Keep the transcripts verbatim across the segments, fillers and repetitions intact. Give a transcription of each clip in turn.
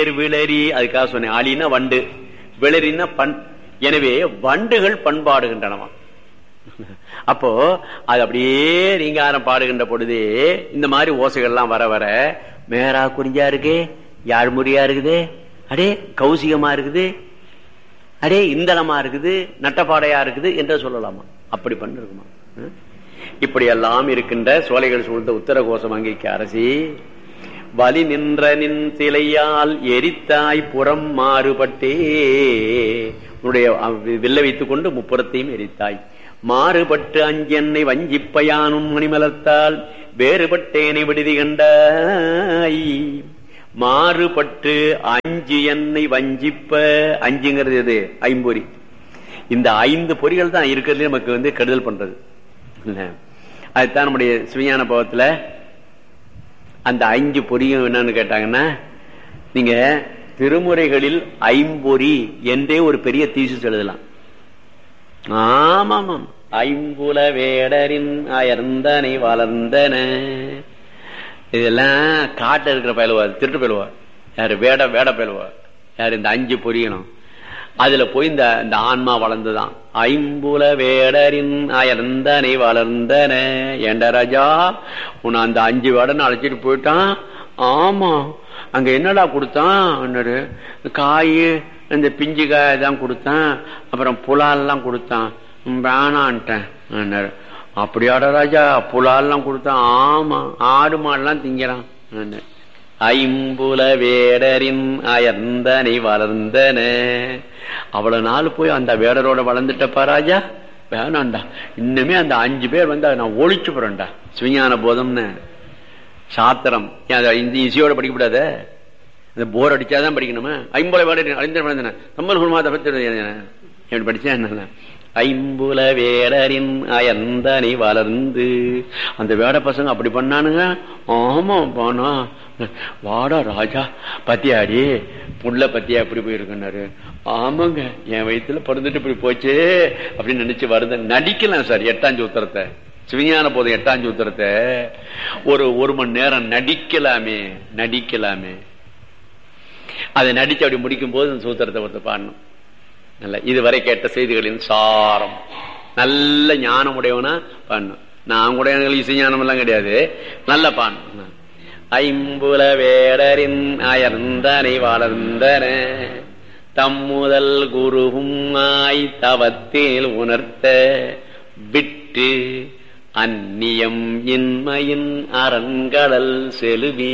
தேர் விளரி, அதுக்காக சொன்னேன். ஆலினா வண்டு, விளரின்னா பண். எனவே வண்டுகள் பண்பாடுகின்றனவா. அப்போ அது அப்படியே ரீங்காரம் பாடுகின்ற பொழுதே இந்த மாதிரி ஓசைகள்லாம் வர வர மேரா குறிஞ்சா இருக்கு, யாழ்முறியா இருக்குது, அடே கௌசிகமா இருக்குது, அடே இந்தளமா இருக்குது, நட்டப்பாடையா இருக்குது என்று சொல்லலாமா? அப்படி பண்ணிருக்குமா? இப்படி எல்லாம் இருக்கின்ற சோலைகள் சூழ்ந்த உத்தர கோசம் அங்கிக்கு அரசி, வலி நின்ற நின் சிலையால் எரித்தாய் புறம் மாறுபட்டே, உன்னுடைய வில்ல வைத்துக் கொண்டு முப்புறத்தையும் எரித்தாய். மாறுபட்டு அஞ்சென்னை வஞ்சிப்பயானும் மணிமலர்த்தால் வேறுபட்டேனை விடுதி கண்டாய். மாறுபட்டு அஞ்சு எண்ணெய் வஞ்சிப்ப, அஞ்சுங்கிறது எது? ஐம்பொறி. இந்த ஐந்து பொறிகள் தான் இருக்கிறது நமக்கு வந்து கெடுதல் பண்றது. அதுதான் நம்முடைய சிவஞான பவத்துல அந்த அஞ்சு பொறியும் என்னன்னு கேட்டாங்கன்னா, நீங்க திருமுறைகளில் ஐம்பொறி என்றே ஒரு பெரிய தீசிஸ் எழுதலாம். ஆமாம், ஐம்புல வேடரின் அயர்ந்தனை வளர்ந்தன, இதெல்லாம் காட்ட இருக்கிற பயிலுவா, திருட்டு பயிலுவா. யாரு? வேட வேட பயிலுவா. யாரு? இந்த அஞ்சு பொரியணும். அதுல போய் இந்த இந்த ஆன்மா வளர்ந்துதான். ஐம்புல வேடரின் அயர்ந்தனை வளர்ந்தன. ஏண்டா ராஜா, உன்னை அந்த அஞ்சு வேடன்னு அழைச்சிட்டு போயிட்டான். ஆமா, அங்க என்னடா கொடுத்தான்? காய், இந்த பிஞ்சு காய் தான் கொடுத்தான், அப்புறம் புலால்லாம் கொடுத்தான். வேணான்ட்டேன். அப்படியாடா ராஜா, புலால்லாம் கொடுத்தான்? ஆமா, ஆடு மாடெல்லாம் திங்கிறான். ஐம்புல வேடரின் அயர்ந்தனை வளர்ந்தன. அவ்வளவு நாள் போய் அந்த வேடரோட வளர்ந்துட்டப்பா ராஜா, வேணாண்டா. இன்னுமே அந்த அஞ்சு பேர் வந்து நான் ஒழிச்சு போறேன்டா. சிவஞான போதம்னு சாத்திரம் இந்த இசையோட படிக்கப்படாத, இந்த போர் அடிச்சாதான் படிக்கணுமா? ஐம்புல வேடரின் அழிந்த வளர்ந்தன தம்பல் குருமா தப்பி படிச்சா என்ன? ஐம்புல வேடரின் அயர்ந்தனை வளர்ந்து. அந்த வேட பசங்க அப்படி பண்ணானுங்க. ஆமா போனா, வாடா ராஜா பத்தியாடி புள்ள பத்தியா அப்படி போயிருக்காரு. ஆமாங்க, என் வயிற்றுல பிறந்துட்டு இப்படி போச்சு அப்படின்னு நினைச்சு வருது. நடிக்கலாம் சார். எட்டாஞ்சு உத்தரத்தை, சிவஞான போதும் எட்டாஞ்சு உத்தரத்தை ஒரு ஒரு மணி நேரம் நடிக்கலாமே, நடிக்கலாமே. அதை நடிச்சு அப்படி முடிக்கும் போது அந்த சூத்திரத்தை ஒருத்த பாடணும். நல்ல இதுவரை கேட்ட செய்திகளின் சாரம், நல்ல ஞானம் உடையவனா பாடணும். நான் கூட எனக்கு இசை ஞானம் எல்லாம் கிடையாது, நல்ல பாடணும். ஐம்புல வேடரின் அயர்ந்தனை வளர்ந்தன தம்முதல் குருவும் ஆய் தவத்தில் உணர்த்த விட்டு அந்நியம் இன்மையின் அரண்கடல் செலுவி.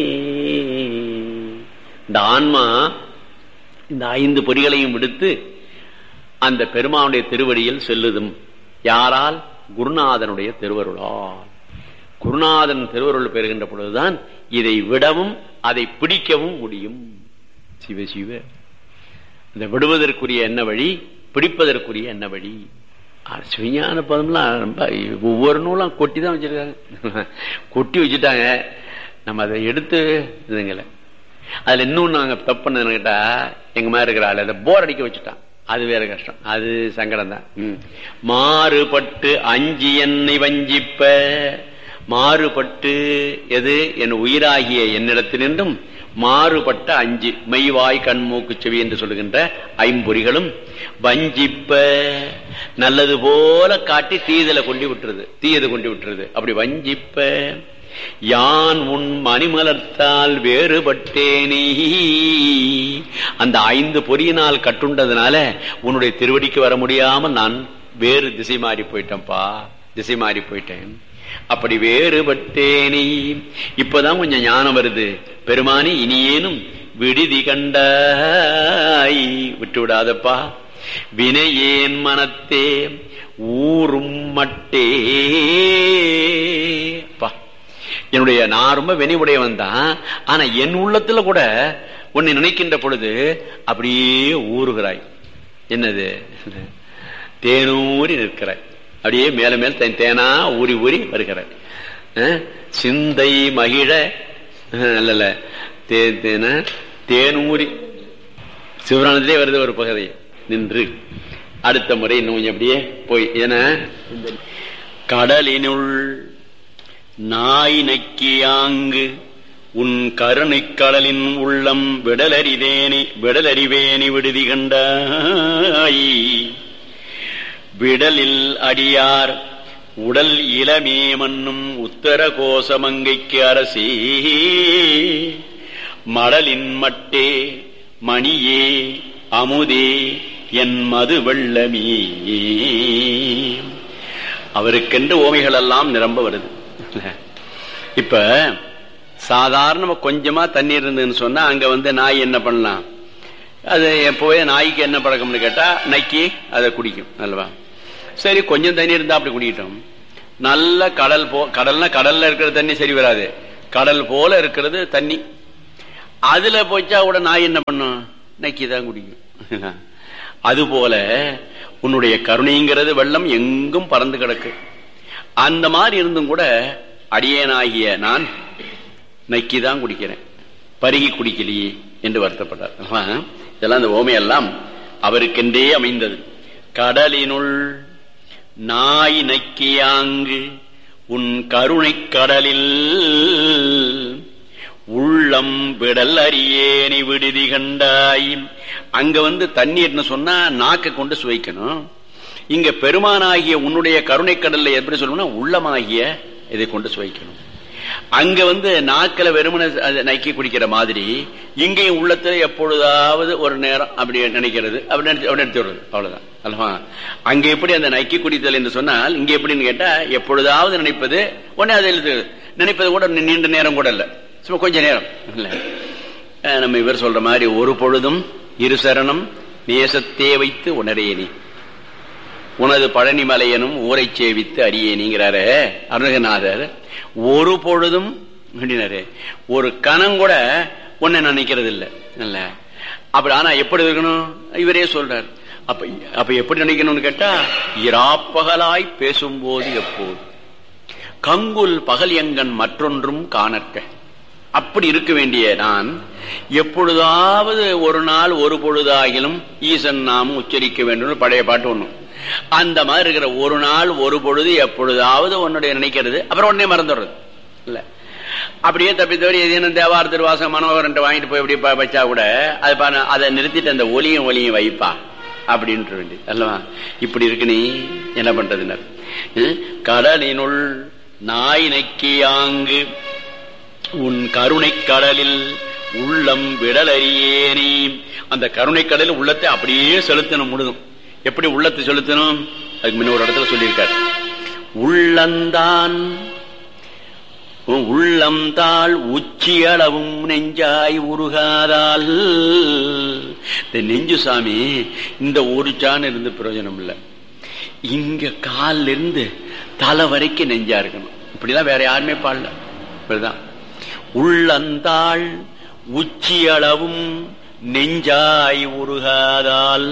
இந்த ஆன்மா இந்த ஐந்து பொறிகளையும் விடுத்து அந்த பெருமானுடைய திருவடியில் செல்லுதும். யாரால்? குருநாதனுடைய திருவருளால். குருநாதன் திருவருள் பெறுகின்ற பொழுதுதான் இதை விடவும் அதை பிடிக்கவும் முடியும். சிவ சிவ. இந்த விடுவதற்குரிய என்ன வழி, பிடிப்பதற்குரிய என்ன வழி? சிவஞான பதம்லாம் ரொம்ப ஒவ்வொரு நூலும் கொட்டி தான் வச்சிருக்காங்க. கொட்டி வச்சுட்டாங்க. நம்ம அதை எடுத்து இதுங்களை அதுல இன்னும் நாங்க தப்பு பண்ணது கேட்டா, எங்க மாதிரி இருக்கிற ஆளு அதை போர் அடிக்க வச்சுட்டான். அது வேற கஷ்டம், அது சங்கடம் தான். மாறுபட்டு அஞ்சு எண்ணெய் வஞ்சிப்ப. மாறுபட்டு எது? என் உயிராகிய என்னிடத்தினின்றும் மாறுபட்ட அஞ்சு மெய்வாய் கண்மூக்கு செவி என்று சொல்லுகின்ற ஐம்பொறிகளும் வஞ்சிப்ப, நல்லது போல காட்டி தீதலை கொண்டு விட்டுறது, தீயதை கொண்டு விட்டுறது. அப்படி வஞ்சிப்ப. யான் உன் மணிமலர்த்தால் வேறுபட்டேனே. அந்த ஐந்து பொறியினால் கட்டுண்டதுனால உன்னுடைய திருவடிக்கு வர முடியாமல் நான் வேறு திசை மாறி போயிட்டேன்ப்பா, திசை மாறி போயிட்டேன். அப்படி வேறுபட்டேனே. இப்பதான் கொஞ்சம் ஞானம் வருது. பெருமானி இனியேனும் விடுதி கண்டாய், விட்டு விடாதப்பா. வினையேன் மனத்தே ஊரும் மட்டே. என்னுடைய நான் ரொம்ப வெனி உடையவன் தான், ஆனா என் உள்ளத்துல கூட உன்னை நினைக்கின்ற பொழுது அப்படியே ஊறுகிறாய். என்னது? தேனூரி நிற்கிறாய். அப்படியே மேல மேல் தேனா ஊறி ஊறி வருகிறாய். சிந்தை மகிழ அல்ல தேன தேனூரி சிவரானத்திலே வருது ஒரு பகுதி நின்று. அடுத்த முறை இன்னும் கொஞ்சம் அப்படியே போய் என கடலினுள் நாய் நக்கியாங்கு உன் கருணைக் கடலின் உள்ளம் விடலறிவேனி விடலறிவேனி விடுதி கண்டாய். விடலில் அடியார் உடல் இளமே மன்னும் உத்தர கோசமங்கைக்கு அரசே, மடலின் மட்டே மணியே அமுதே என் மது வெள்ளமே. அவருக்கென்று ஓமைகள் எல்லாம் நிரம்ப வருது. இப்ப சாதாரண கொஞ்சமா தண்ணீர் இருந்ததுன்னு சொன்னா அங்க வந்து நாய் என்ன பண்ணலாம்? அது எப்போவே நாய்க்கு என்ன பழக்கம்னு கேட்டா நக்கி அதை குடிக்கும் அல்லவா? சரி, கொஞ்சம் தண்ணி இருந்தா அப்படி குடிக்கிட்டோம். நல்ல கடல் போ கடல்னா கடல்ல இருக்கிற தண்ணி சரி வராது, கடல் போல இருக்கிறது தண்ணி. அதுல போச்சா கூட நாய் என்ன பண்ணும்? நக்கிதான் குடிக்கும். அதுபோல உன்னுடைய கருணைங்கிறது வெள்ளம் எங்கும் பறந்து கிடக்கு. அந்த மாதிரி இருந்தும் கூட அடியேனாகிய நான் நக்கிதான் குடிக்கிறேன், பருகி குடிக்கலையே என்று வருத்தப்பட்டார். இதெல்லாம் அந்த ஓமையெல்லாம் அவருக்கென்றே அமைந்தது. கடலினுள் நாய் நக்கியாங்கு உன் கருணை கடலில் உள்ளம் விடல் அறியேனி விடுதி கண்டாய். அங்க வந்து தண்ணீர்னு சொன்னா நாக்கை கொண்டு சுவைக்கணும். இங்க பெருமானாகிய உன்னுடைய கருணை கடல்ல எப்படி சொல்லணும்னா உள்ளமாகிய இதை கொண்டு சுவைக்கணும். அங்க வந்து நாக்கில வெறுமனை நக்கி குடிக்கிற மாதிரி இங்கேயும் உள்ளத்துல எப்பொழுதாவது ஒரு நேரம் அப்படி நினைக்கிறது, அப்படி அப்படி எடுத்து வருது. அவ்வளவுதான் அல்லவா? அங்க எப்படி அந்த நக்கி குடித்தல் என்று சொன்னால் இங்க எப்படின்னு கேட்டா எப்பொழுதாவது நினைப்பது உடனே அதை எழுது நினைப்பது கூட நீண்ட நேரம் கூட இல்ல, சும்மா கொஞ்ச நேரம் இல்ல. நம்ம இவர் சொல்ற மாதிரி ஒரு பொழுதும் இரு சரணம் நேசத்தே வைத்து உணரேனி உனது பழனிமலையனும் ஊரை சேவித்து அறியேனிங்கிறாரு அருணகிரிநாதர். ஒரு பொழுதும் அப்படின்னாரு, ஒரு கணம் கூட உன்னை நினைக்கிறது இல்லை இல்ல. அப்படி ஆனா எப்படி இருக்கணும் இவரே சொல்றார். அப்ப அப்ப எப்படி நினைக்கணும்னு கேட்டா இராப்பகலாய் பேசும்போது எப்போது கங்குல் பகல் எங்கன் மற்றொன்றும் காணற்க. அப்படி இருக்க வேண்டிய நான் எப்பொழுதாவது ஒரு நாள் ஒரு பொழுதாகிலும் ஈசன் நாமும் உச்சரிக்க வேண்டும் பழைய பாட்டு ஒண்ணும். அந்த மாதிரி இருக்கிற ஒரு நாள் ஒரு பொழுது எப்பொழுதாவது உன்னுடைய நினைக்கிறது, அப்புறம் உடனே மறந்துடுறது இல்ல. அப்படியே தப்பி தவறி எதுவும் தேவார திருவாசகம் மனோகரன் வாங்கிட்டு போய் எப்படி வச்சா கூட அது அதை நிறுத்திட்டு அந்த ஒலியும் ஒலியும் வைப்பா அப்படின்ட்டு வேண்டி அல்லவா? இப்படி இருக்கு. நீ என்ன பண்றதுனர்? கடலினுள் நாய் நக்கியாங்கு உன் கருணை கடலில் உள்ளம் விடலறியேனி. அந்த கருணை கடலில் உள்ளத்தை அப்படியே செலுத்தணும் முழுதும். எப்படி உள்ளத்தை செலுத்தணும்? அதுக்கு முன்ன ஒரு இடத்துல சொல்லியிருக்கார். உள்ளந்தான் உள்ளம்தாள் உச்சியளவும் நெஞ்சாய் உருகாதால். இந்த நெஞ்சு சாமி இந்த ஒரு சான் இருந்து பிரயோஜனம் இல்லை. இங்க காலில் இருந்து தலை வரைக்கும் நெஞ்சா இருக்கணும். இப்படிதான் வேற யாருமே பாடல. இப்படிதான் உள்ளந்தாள் உச்சியளவும் நெஞ்சாய் உருகாதால்.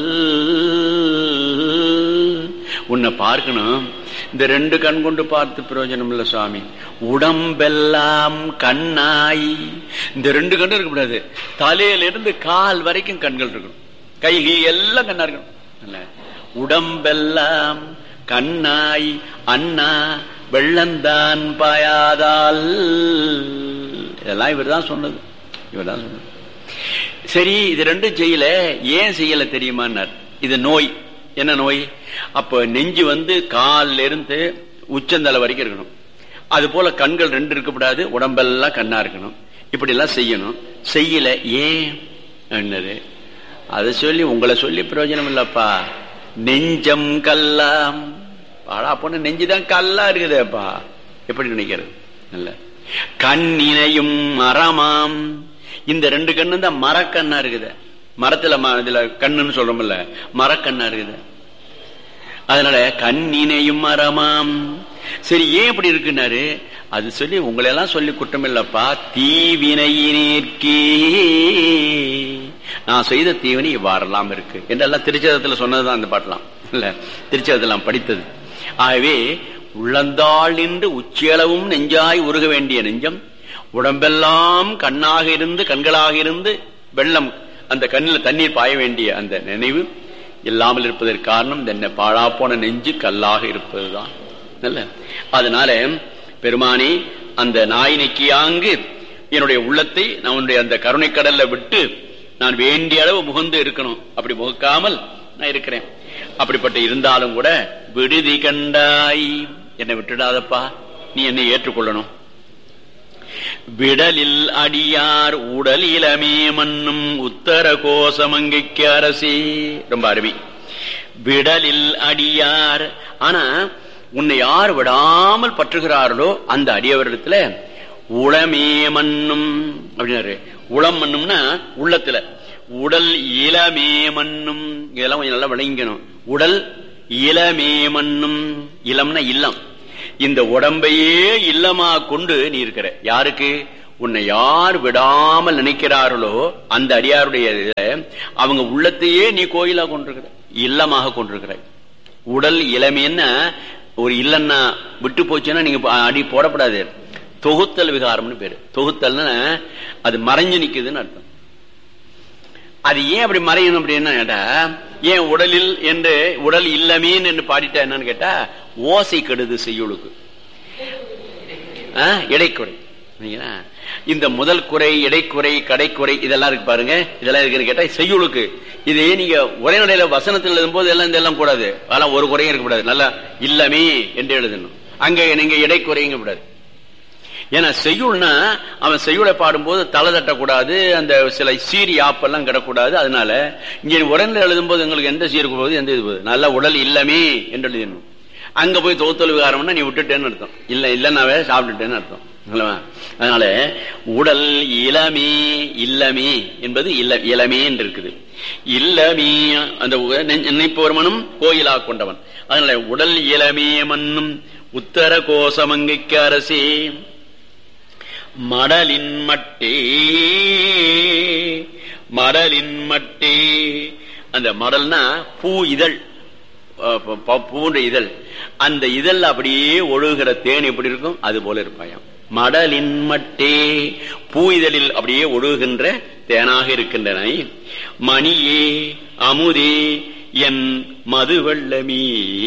உன்னை பார்க்கணும். இந்த ரெண்டு கண் கொண்டு பார்த்து பிரயோஜனம் இல்ல சுவாமி. உடம்பெல்லாம் கண்ணாய். இந்த ரெண்டு கண்ணு இருக்க கூடாது, தலையில இருந்து கால் வரைக்கும் கண்கள் இருக்கணும், கை எல்லாம் கண்ணா இருக்கணும். உடம்பெல்லாம் கண்ணாய் அண்ணா வெள்ளந்தான் பாயாதால். இதெல்லாம் இவர் தான் சொன்னது, இவர் தான் சொன்னது. சரி, இது ரெண்டும் செய்யல. ஏன் செய்யல தெரியுமான்னார். இது நோய். என்ன நோய்? அப்ப நெஞ்சு வந்து காலில் இருந்து உச்சந்தலை வரைக்கும் இருக்கணும். அது போல கண்கள் ரெண்டு இருக்கக்கூடாது, உடம்பெல்லாம் கண்ணா இருக்கணும். இப்படி எல்லாம் செய்யணும். செய்யல. ஏன் என்னது? அதை சொல்லி உங்களை சொல்லி பிரயோஜனம் இல்லப்பா. நெஞ்சம் கல்லாம். பாடா பொண்ணு நெஞ்சுதான் கல்லா இருக்குதேப்பா. எப்படி நினைக்கிறது? இல்ல. கண்ணினையும் மரமாம். இந்த ரெண்டு கண்ணு தான் மரக்கண்ணா இருக்குது. மரத்துல இதுல கண்ணுன்னு சொல்றோம்ல, மரக்கண்ணா இருக்குது. அதனால கண்ணினையும் மரமாம். சரி, ஏன் இப்படி இருக்குன்னாரு? அது சொல்லி உங்களை எல்லாம் சொல்லி குற்றம் இல்லப்பா. தீவினையினேற்கே நான் செய்த தீவினை இவ்வாறெல்லாம் இருக்கு என்றெல்லாம் திருச்சதத்துல சொன்னதுதான் அந்த பாட்டெல்லாம் இல்ல, திருச்சதெல்லாம் படித்தது. ஆகவே உள்ளந்தாள் நின்று உச்சியளவும் நெஞ்சாய் உருக வேண்டிய நெஞ்சம், உடம்பெல்லாம் கண்ணாக இருந்து கண்களாக இருந்து வெள்ளம் அந்த கண்ணில் தண்ணீர் பாய வேண்டிய அந்த நினைவு இல்லாமல் இருப்பதற்கு காரணம் இந்த பாழா போன நெஞ்சு கல்லாக இருப்பதுதான். அதனால பெருமானி அந்த நாய் நக்கியாங்கு என்னுடைய உள்ளத்தை நான் அந்த கருணை கடல்ல விட்டு நான் வேண்டிய அளவு முகந்து இருக்கணும். அப்படி முகக்காமல் நான் இருக்கிறேன். அப்படிப்பட்ட இருந்தாலும் கூட விடுதி கண்டாய், என்னை விட்டுடாதப்பா, நீ என்னை ஏற்றுக்கொள்ளணும். விடலில் அடியார் உடல் இளமே மன்னும் உத்தர கோசமங்கைக்கு அரசி. ரொம்ப அருமை. விடலில் அடியார், ஆனா உன்னை யார் விடாமல் பற்றுகிறார்களோ அந்த அடியவரிடத்துல உளமே மன்னும் அப்படின்னாரு. உளம் மன்னும்னா உள்ளத்துல, உடல் இளமே மன்னும், இதெல்லாம் கொஞ்சம் நல்லா விளங்கணும். உடல் இளமே மன்னும், இளம்னா இல்லம், இந்த உடம்பையே இல்லமா கொண்டு நீ இருக்கிற. யாருக்கு? உன்னை யார் விடாமல் நினைக்கிறார்களோ அந்த அடியாருடைய அவங்க உள்ளத்தையே நீ கோயிலா கொண்டிருக்கிற, இல்லமாக கொண்டிருக்கிற. உடல் இளமைன்னா ஒரு இல்லன்னா விட்டு போச்சுன்னா நீங்க அடி போடப்படாது. தொகுத்தல் விகாரம்னு பேரு. தொகுத்தல்னா அது மறைஞ்சு நிக்குதுன்னு அர்த்தம். அது ஏன் அப்படி மறையணும் அப்படின்னா கேட்டா, ஏன் உடலில் என்று உடல் இல்லமேன்னு என்று பாடிட்டா என்னன்னு கேட்டா, ஓசை கெடுது செய்யுளுக்கு, இடைக்குறை. இந்த முதல் குறை, இடைக்குறை, கடைக்குறை இதெல்லாம் இருக்கு பாருங்க. இதெல்லாம் இருக்குன்னு கேட்டா செய்யுளுக்கு. இது நீங்க ஒரே நடையில வசனத்தில் எழுதும் போது எல்லாம் இதெல்லாம் கூடாது. அதெல்லாம் ஒரு குறையும் இருக்கக்கூடாது. நல்லா இல்லமே என்று எழுதணும். அங்க நீங்க இடைக்குறையும் கூடாது. ஏன்னா செய்யுள்னா அவன் செய்யுளை பாடும்போது தலை தட்டக்கூடாது, அந்த சில சீரி ஆப்பெல்லாம் கிடக்கூடாது. அதனால இங்க உடனே எழுதும் போது உங்களுக்கு எந்த சீருக்கு போகுது, எந்த இது போகுது, நல்ல உடல் இல்லமே என்று எழுதணும். அங்க போய் தொகுத்தல் விகாரம்னா நீ விட்டுட்டேன்னு அர்த்தம், இல்ல இல்லன்னாவே சாப்பிட்டுட்டேன்னு அர்த்தம். அதனால உடல் இளமே, இல்லமே என்பது இல்ல இளமே என்று இருக்குது. இல்லமே அந்த நினைப்பவர் மனும் கோயிலா கொண்டவன். அதனால உடல் இளமே மன்னும் உத்தர கோசமங்கைக்கு அரசே மடலின் மட்டே. மடலின் மட்டே, அந்த மடல்னா பூ இதழ், பூன்ற இதழ். அந்த இதழ் அப்படியே ஒழுகிற தேன் எப்படி இருக்கும் அது போல இருப்பாயாம். மடலின் மட்டே, பூ இதழில் அப்படியே ஒழுகுகின்ற தேனாக இருக்கின்றன. மணியே அமுதே என் மது வெள்ளமே,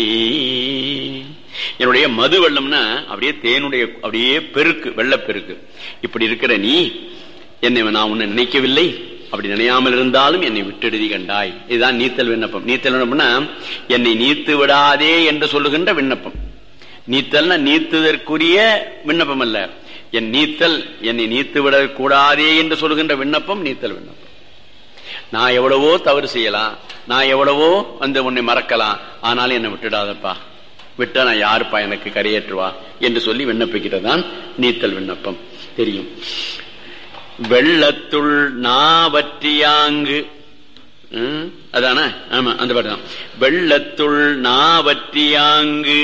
என்னுடைய மது வெள்ளம்னா அப்படியே தேனுடைய அப்படியே பெருக்கு, வெள்ளப்பெருக்கு. இப்படி இருக்கிற நீ என்னை நான் உன்னை நினைக்கவில்லை, அப்படி நினையாமல் இருந்தாலும் என்னை விட்டெழுதி கண்டாய். இதுதான் நீத்தல் விண்ணப்பம். நீத்தல் விண்ணப்பம்னா என்னை நீத்து விடாதே என்று சொல்லுகின்ற விண்ணப்பம். நீத்தல்னா நீத்துதற்குரிய விண்ணப்பம் அல்ல. என் நீத்தல் என்னை நீத்து விடக்கூடாதே என்று சொல்லுகின்ற விண்ணப்பம் நீத்தல் விண்ணப்பம். நான் எவ்வளவோ தவறு செய்யலாம், நான் எவ்வளவோ வந்து உன்னை மறக்கலாம், ஆனாலும் என்னை விட்டுடாதப்பா, விட்டா நான் யாருப்பா எனக்கு கரையேற்றுவா என்று சொல்லி விண்ணப்பிக்கிறதான் நீத்தல் விண்ணப்பம். தெரியும். வெள்ளத்துள் நாவற்றியாங்கு, அதான? ஆமா, அந்த பாட்டு தான். வெள்ளத்துள் நாவற்றியாங்கு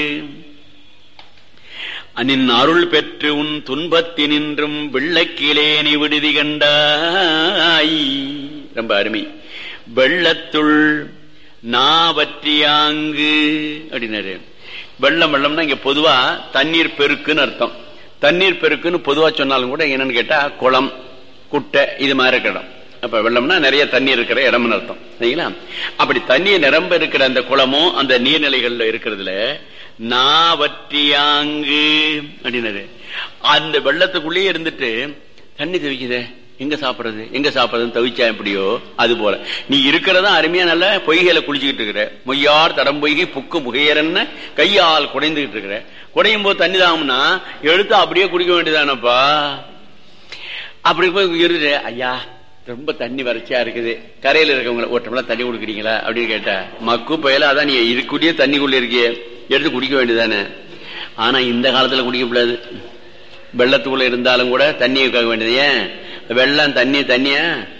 நின் அருள் பெற்று உன் துன்பத்தினின்றும் வெள்ளக்கிலேனி விடுதி கண்டாய். ரொம்ப அருமை. வெள்ளத்துள் நாவற்றியாங்கு அப்படின்னாரு. வெள்ளம் வெள்ளம்னா இங்க பொதுவா தண்ணீர் பெருக்குன்னு அர்த்தம். தண்ணீர் பெருக்குன்னு பொதுவா சொன்னாலும் கூட என்னன்னு கேட்டா குளம், குட்டை இது மாதிரி இருக்கிற இடம். அப்ப வெள்ளம்னா நிறைய தண்ணீர் இருக்கிற இடம்னு அர்த்தம். சரிங்களா? அப்படி தண்ணீர் நிரம்ப இருக்கிற அந்த குளமும் அந்த நீர்நிலைகள்ல இருக்கிறதுல நாவற்றியாங்கு அப்படின்னாரு. அந்த வெள்ளத்துக்குள்ளேயே இருந்துட்டு தண்ணி தவிக்குதே, எங்க சாப்பிடுறது எங்க சாப்பிடுறதுன்னு தவிச்சா எப்படியோ அது போல நீ இருக்கிறதா அருமையா நல்ல பொய்கையில குளிச்சுக்கிட்டு இருக்கிற. மொய்யார் தடம் பொய்கை புக்கு முகையரன்னு கையால் குடைந்துகிட்டு இருக்கிற. குடையும் போது தண்ணி தாகும்னா எடுத்து அப்படியே குடிக்க வேண்டியதானப்பா. அப்படி போய் இருந்து ஐயா ரொம்ப தண்ணி வறட்சியா இருக்குது, கரையில இருக்கவங்களை ஒற்றமெல்லாம் தண்ணி குடுக்குறீங்களா அப்படின்னு கேட்டா, மக்கு பயல அதான் நீ இதுக்குள்ளேயே தண்ணிக்குள்ள இருக்கிய, எடுத்து குடிக்க வேண்டியதானே. ஆனா இந்த காலத்துல குடிக்க கூடாது. வெள்ளத்துக்குள்ள இருந்தாலும் கூட தண்ணியை கேட்க வேண்டியது. ஏன் வெள்ளம் தண்ணி தண்ணிய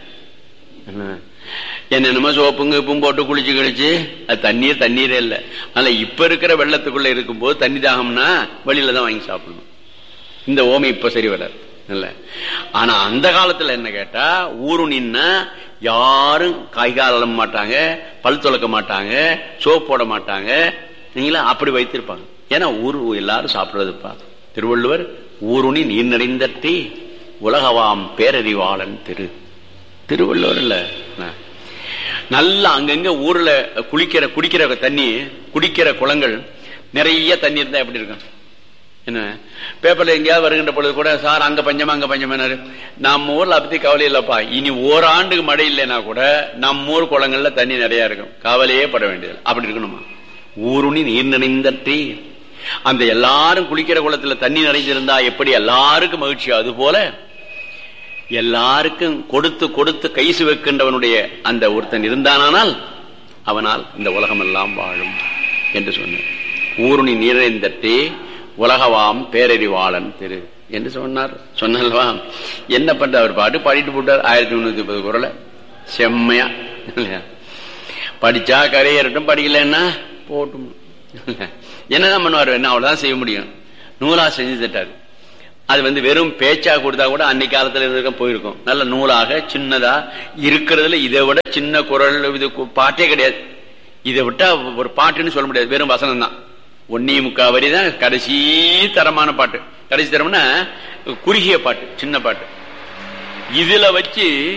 என்னென்னமோ சோப்புங்க உப்பும் போட்டு குளிச்சு கழிச்சு அது தண்ணீர் தண்ணீரே இல்லை. அதனால இப்ப இருக்கிற வெள்ளத்துக்குள்ள இருக்கும் போது தண்ணி தாகம்னா வெளியில தான் வாங்கி சாப்பிடணும். இந்த ஓமை இப்ப சரி வராது இல்ல. ஆனா அந்த காலத்துல என்ன கேட்டா, ஊரு நின்னா யாரும் கைகால் அலம்ப மாட்டாங்க, பல் துளக்க மாட்டாங்க, சோப் போட மாட்டாங்க. நீங்களா அப்படி வைத்திருப்பாங்க. ஏன்னா ஊரு எல்லாரும் சாப்பிடுறதுப்பா. திருவள்ளுவர் ஊருணி நீர் நிறைந்தற்றி உலகவாம் பேரறிவாளன் திரு திருவள்ளுவர் இல்ல. நல்லா அங்கங்க ஊர்ல குளிக்கிற குடிக்கிற தண்ணி, குடிக்கிற குளங்கள் நிறைய தண்ணி இருந்தா எப்படி இருக்கும்? என்ன பேப்பர்ல எங்கேயாவது வருகின்ற பொழுது கூட சார் அங்க பஞ்சமா அங்க பஞ்சமானாரு. நம்ம ஊர்ல அப்படி கவலை இல்லப்பா. இனி ஓராண்டுக்கு மழை இல்லைன்னா கூட நம்ம ஊர் குளங்கள்ல தண்ணி நிறைய இருக்கும், கவலையே பட வேண்டியது. அப்படி இருக்கணுமா? ஊருணி நீர் நிறைந்தற்றி அந்த எல்லாரும் குளிக்கிற குளத்துல தண்ணி நிறைஞ்சிருந்தா எப்படி எல்லாருக்கும் மகிழ்ச்சியோ அது போல எல்லாருக்கும் கொடுத்து கொடுத்து கை சுவைக்கின்றவனுடைய அந்த ஒருத்தன் இருந்தானால் அவனால் இந்த உலகம் எல்லாம் வாழும் என்று சொன்னார். ஊருணி நீரைந்தற்றே உலகவாம் பேரறிவாளன் திரு என்று சொன்னார். சொன்னல்வா என்ன பண்ற அவர் பாட்டு பாடிட்டு போட்டார். ஆயிரத்தி முன்னூத்தி முப்பது குரல செம்மையா படிச்சா கரையேறட்டும், படிக்கலன்னா போட்டும். என்னதான் பண்ணுவார்? என்ன அவ்வளவுதான் செய்ய முடியும். நூலா செஞ்சு தட்டாரு. அது வந்து வெறும் பேச்சா கொடுத்தா கூட அன்னைக்கு காலத்துல இருக்க போயிருக்கும். நல்ல நூலாக சின்னதா இருக்கிறதுல இதை விட சின்ன குரல் இது பாட்டே கிடையாது. இதை விட்டா ஒரு பாட்டுன்னு சொல்ல முடியாது, வெறும் வசனம் தான். ஒன்னே முக்கா வரி தான் கடைசி தரமான பாட்டு. கடைசி தரம்னா குறுகிய பாட்டு, சின்ன பாட்டு. இதுல வச்சு